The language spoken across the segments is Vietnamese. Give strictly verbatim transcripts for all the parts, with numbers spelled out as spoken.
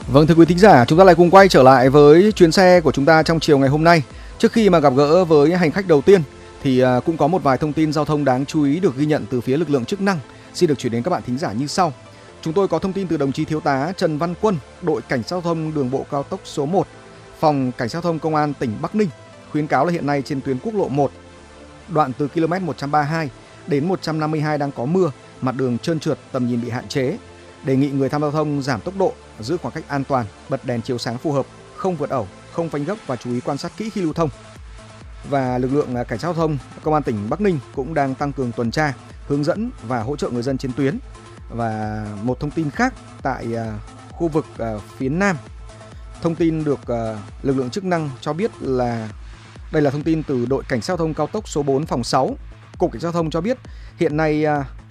Vâng, thưa quý thính giả, chúng ta lại cùng quay trở lại với chuyến xe của chúng ta trong chiều ngày hôm nay. Trước khi mà gặp gỡ với hành khách đầu tiên thì cũng có một vài thông tin giao thông đáng chú ý được ghi nhận từ phía lực lượng chức năng xin được chuyển đến các bạn thính giả như sau. Chúng tôi có thông tin từ đồng chí Thiếu tá Trần Văn Quân, đội cảnh sát giao thông đường bộ cao tốc số một, phòng cảnh sát giao thông công an tỉnh Bắc Ninh khuyến cáo là hiện nay trên tuyến quốc lộ một, đoạn từ km một trăm ba mươi hai đến một trăm năm mươi hai đang có mưa, mặt đường trơn trượt, tầm nhìn bị hạn chế. Đề nghị người tham gia giao thông giảm tốc độ, giữ khoảng cách an toàn, bật đèn chiếu sáng phù hợp, không vượt ẩu, không phanh gấp và chú ý quan sát kỹ khi lưu thông. Và lực lượng cảnh sát giao thông công an tỉnh Bắc Ninh cũng đang tăng cường tuần tra, hướng dẫn và hỗ trợ người dân trên tuyến. Và một thông tin khác tại khu vực phía Nam, thông tin được lực lượng chức năng cho biết là đây là thông tin từ đội cảnh sát giao thông cao tốc số bốn phòng sáu. Cục Cảnh sát giao thông cho biết hiện nay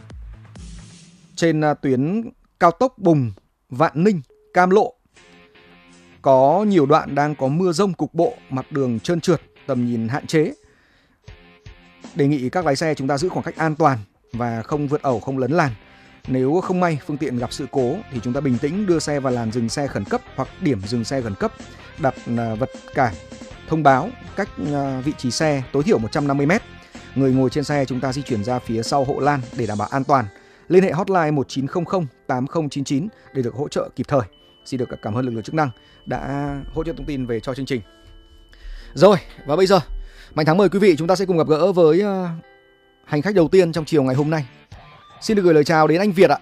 trên tuyến cao tốc Bùng, Vạn Ninh, Cam Lộ có nhiều đoạn đang có mưa dông cục bộ, mặt đường trơn trượt, tầm nhìn hạn chế. Đề nghị các lái xe chúng ta giữ khoảng cách an toàn và không vượt ẩu, không lấn làn. Nếu không may phương tiện gặp sự cố thì chúng ta bình tĩnh đưa xe vào làn dừng xe khẩn cấp hoặc điểm dừng xe khẩn cấp, đặt vật cản thông báo cách vị trí xe tối thiểu một trăm năm mươi mét. Người ngồi trên xe chúng ta di chuyển ra phía sau hộ lan để đảm bảo an toàn. Liên hệ hotline một chín không không tám không chín chín để được hỗ trợ kịp thời. Xin được cảm ơn lực lượng chức năng đã hỗ trợ thông tin về cho chương trình. Rồi, và bây giờ Mạnh Thắng mời quý vị chúng ta sẽ cùng gặp gỡ với uh, hành khách đầu tiên trong chiều ngày hôm nay. Xin được gửi lời chào đến anh Việt ạ.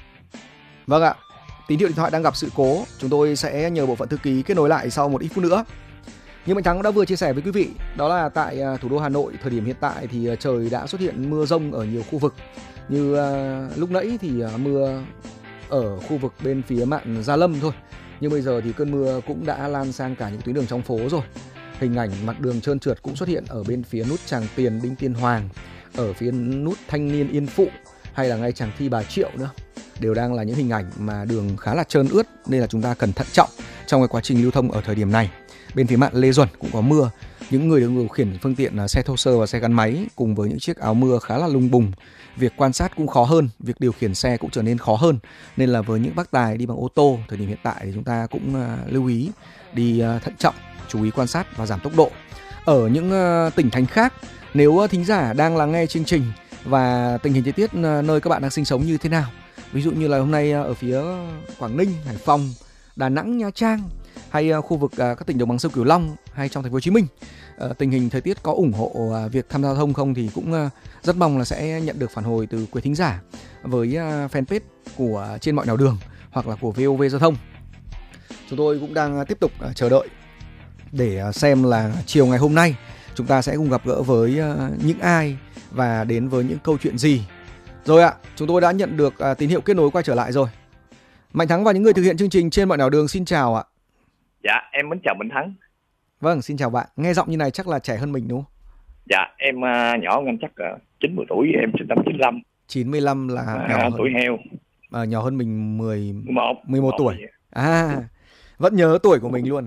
Vâng ạ, tín hiệu điện thoại đang gặp sự cố, chúng tôi sẽ nhờ bộ phận thư ký kết nối lại sau một ít phút nữa. Như Mạnh Thắng đã vừa chia sẻ với quý vị, đó là tại uh, thủ đô Hà Nội thời điểm hiện tại thì uh, trời đã xuất hiện mưa dông ở nhiều khu vực. Như uh, lúc nãy thì uh, mưa ở khu vực bên phía mạn Gia Lâm thôi, nhưng bây giờ thì cơn mưa cũng đã lan sang cả những tuyến đường trong phố rồi. Hình ảnh mặt đường trơn trượt cũng xuất hiện ở bên phía nút Tràng Tiền, Đinh Tiên Hoàng, ở phía nút Thanh Niên Yên Phụ hay là ngay Tràng Thi Bà Triệu nữa. Đều đang là những hình ảnh mà đường khá là trơn ướt, nên là chúng ta cần thận trọng trong cái quá trình lưu thông ở thời điểm này. Bên phía mạn Lê Duẩn cũng có mưa, những người điều khiển phương tiện xe thô sơ và xe gắn máy cùng với những chiếc áo mưa khá là lung bùng. Việc quan sát cũng khó hơn, việc điều khiển xe cũng trở nên khó hơn. Nên là với những bác tài đi bằng ô tô thời điểm hiện tại thì chúng ta cũng uh, lưu ý đi uh, thận trọng, chú ý quan sát và giảm tốc độ. Ở những uh, tỉnh thành khác, nếu uh, thính giả đang lắng nghe chương trình và tình hình thời tiết uh, nơi các bạn đang sinh sống như thế nào, ví dụ như là hôm nay uh, ở phía Quảng Ninh, Hải Phòng, Đà Nẵng, Nha Trang hay uh, khu vực uh, các tỉnh đồng bằng sông Cửu Long hay trong thành phố Hồ Chí Minh, uh, tình hình thời tiết có ủng hộ uh, việc tham gia giao thông không thì cũng uh, rất mong là sẽ nhận được phản hồi từ quý thính giả với uh, fanpage của Trên Mọi Nẻo Đường hoặc là của vê o vê Giao thông. Chúng tôi cũng đang uh, tiếp tục uh, chờ đợi để uh, xem là chiều ngày hôm nay chúng ta sẽ cùng gặp gỡ với uh, những ai và đến với những câu chuyện gì. Rồi ạ, chúng tôi đã nhận được uh, tín hiệu kết nối quay trở lại rồi. Mạnh Thắng và những người thực hiện chương trình Trên Mọi Nẻo Đường xin chào ạ. Dạ, em mến chào Mạnh Thắng. Vâng, xin chào bạn. Nghe giọng như này chắc là trẻ hơn mình đúng không? Dạ, em uh, nhỏ hơn anh chắc uh, chín mươi tuổi, em sinh năm chín mươi lăm. chín mươi lăm là à, nhỏ hơn, tuổi heo. À, nhỏ hơn mình mười, mười một, mười một tuổi. À, vẫn nhớ tuổi của mình luôn.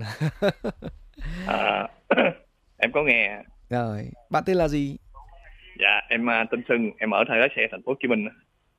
à, em có nghe. Rồi, bạn tên là gì? Dạ, em uh, tên Sưng, em ở thay lái xe thành phố Hồ Chí Minh.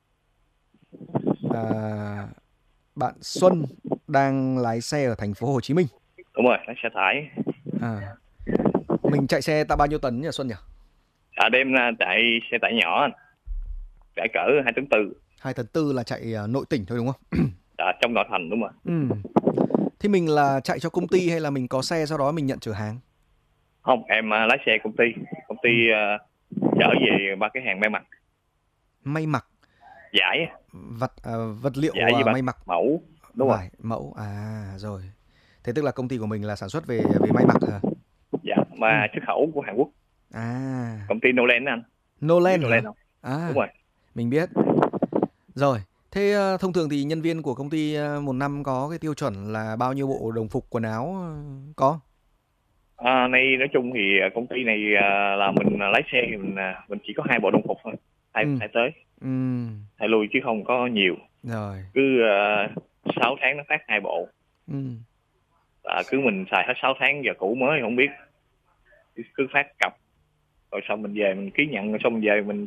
À, bạn Xuân đang lái xe ở thành phố Hồ Chí Minh. Đúng rồi, lái xe tải. À, mình chạy xe ta bao nhiêu tấn nhỉ Xuân nhỉ? À, đêm ra chạy xe tải nhỏ, chạy cỡ hai tấn tư. hai tấn tư là chạy uh, nội tỉnh thôi đúng không? Dạ, trong nội thành đúng rồi. Ừ. Thế mình là chạy cho công ty hay là mình có xe sau đó mình nhận chở hàng? Không, em uh, lái xe công ty, công ty uh, chở về ba cái hàng may mặc. May mặc? Vải. Vật uh, vật liệu Vải uh, may mặc. Mẫu, đúng Vải, rồi. Mẫu, à rồi. Thế tức là công ty của mình là sản xuất về về may mặc hả? Dạ, mà ừ. xuất khẩu của Hàn Quốc. À. Công ty Nolan anh. Nolan hả? Nolan không? À. Đúng rồi. Mình biết. Rồi, thế uh, thông thường thì nhân viên của công ty uh, một năm có cái tiêu chuẩn là bao nhiêu bộ đồng phục quần áo uh, có? À, nay nói chung thì công ty này uh, là mình lái xe thì mình uh, mình chỉ có hai bộ đồng phục thôi, hai ừ. hai tới, ừ. hai lui chứ không có nhiều. Rồi. Cứ uh, sáu tháng nó phát hai bộ. Ừ. À, cứ mình xài hết sáu tháng, giờ cũ mới không biết, cứ phát cặp rồi xong mình về mình ký nhận, rồi xong mình về mình